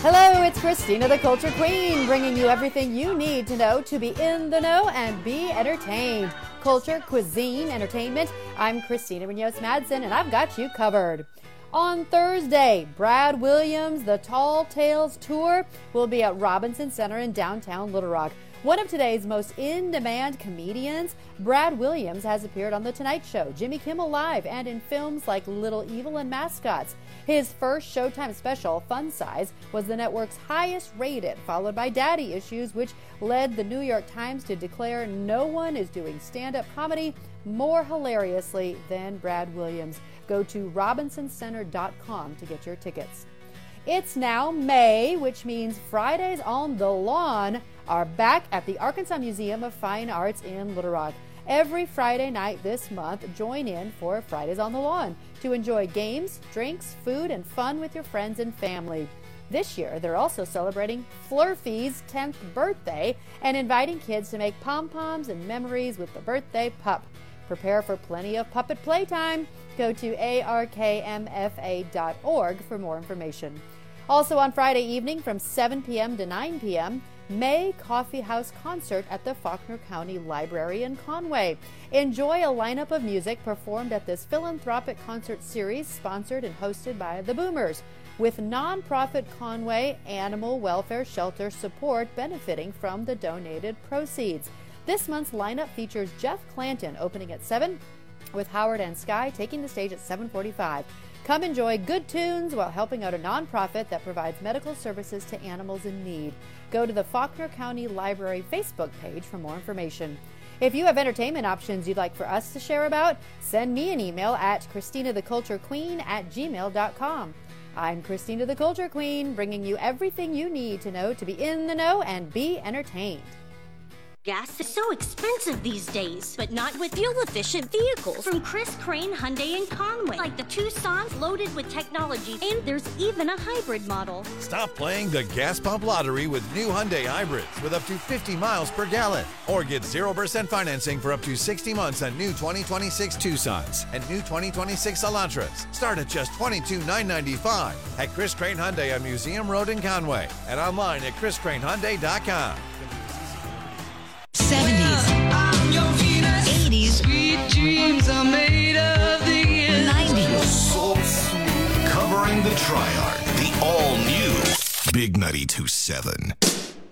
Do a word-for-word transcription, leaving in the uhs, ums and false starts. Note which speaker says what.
Speaker 1: Hello, it's Christina the Culture Queen, bringing you everything you need to know to be in the know and be entertained. Culture, cuisine, entertainment. I'm Christina Munoz-Madsen, and I've got you covered. On Thursday, Brad Williams, the Tall Tales Tour, will be at Robinson Center in downtown Little Rock. One of today's most in-demand comedians, Brad Williams, has appeared on The Tonight Show, Jimmy Kimmel Live, and in films like Little Evil and Mascots. His first Showtime special, Fun Size, was the network's highest rated, followed by Daddy Issues, which led the New York Times to declare no one is doing stand-up comedy more hilariously than Brad Williams. Go to robinson center dot com to get your tickets. It's now May, which means Fridays on the Lawn are back at the Arkansas Museum of Fine Arts in Little Rock. Every Friday night this month, join in for Fridays on the Lawn to enjoy games, drinks, food, and fun with your friends and family. This year, they're also celebrating Flurfy's tenth birthday and inviting kids to make pom-poms and memories with the birthday pup. Prepare for plenty of puppet playtime. Go to A R K M F A dot org for more information. Also on Friday evening from seven p.m. to nine p.m., May Coffee House Concert at the Faulkner County Library in Conway. Enjoy a lineup of music performed at this philanthropic concert series sponsored and hosted by the Boomers, with nonprofit Conway Animal Welfare Shelter support benefiting from the donated proceeds. This month's lineup features Jeff Clanton opening at seven, with Howard and Sky taking the stage at seven forty-five. Come enjoy good tunes while helping out a nonprofit that provides medical services to animals in need. Go to the Faulkner County Library Facebook page for more information. If you have entertainment options you'd like for us to share about, send me an email at christina the culture queen at gmail dot com. I'm Christina the Culture Queen, bringing you everything you need to know to be in the know and be entertained.
Speaker 2: Gas is so expensive these days, but not with fuel-efficient vehicles from Chris Crane Hyundai in Conway, like the Tucson's loaded with technology, and there's even a hybrid model.
Speaker 3: Stop playing the gas pump lottery with new Hyundai hybrids with up to fifty miles per gallon, or get zero percent financing for up to sixty months on new twenty twenty-six Tucsons and new twenty twenty-six Elantras. Start at just twenty-two thousand nine hundred ninety-five dollars at Chris Crane Hyundai on Museum Road in Conway and online at chris crane hyundai dot com.
Speaker 4: seventies, eighties,
Speaker 5: sweet dreams are made of the
Speaker 4: nineties.
Speaker 6: So sweet. Covering the Triarch, the all-new Big ninety-two point seven.